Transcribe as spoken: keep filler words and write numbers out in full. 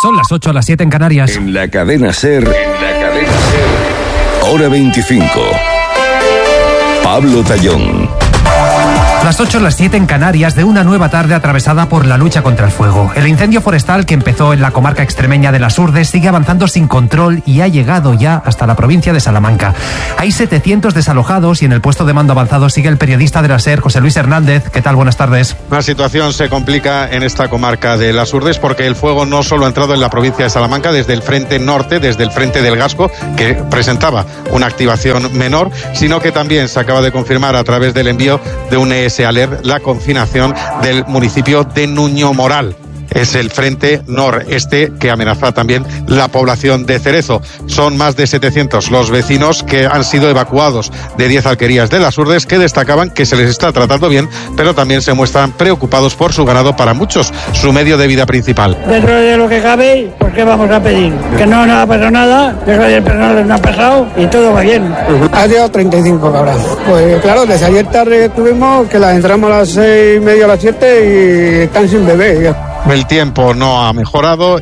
Son las ocho, las siete en Canarias. En la cadena SER, en la cadena SER, hora veinticinco. Pablo Tallón. Las ocho, las siete en Canarias, de una nueva tarde atravesada por la lucha contra el fuego. El incendio forestal que empezó en la comarca extremeña de las Urdes sigue avanzando sin control y ha llegado ya hasta la provincia de Salamanca. Hay setecientos desalojados y en el puesto de mando avanzado sigue el periodista de la SER, José Luis Hernández. ¿Qué tal? Buenas tardes. La situación se complica en esta comarca de las Urdes porque el fuego no solo ha entrado en la provincia de Salamanca desde el frente norte, desde el frente del Gasco, que presentaba una activación menor, sino que también se acaba de confirmar a través del envío de un E S Alert la confinación del municipio de Nuño Moral. Es el frente noreste que amenaza también la población de Cerezo. Son más de setecientos los vecinos que han sido evacuados de diez alquerías de las Urdes, que destacaban que se les está tratando bien, pero también se muestran preocupados por su ganado, para muchos su medio de vida principal. Dentro de lo que cabe, ¿por qué vamos a pedir? Que no, no ha pasado nada, eso del personal no ha pasado y todo va bien. Uh-huh. Ha llegado treinta y cinco cabras. Pues claro, desde ayer tarde tuvimos que las entramos a las seis y media, a las siete y están sin bebé. El tiempo no ha mejorado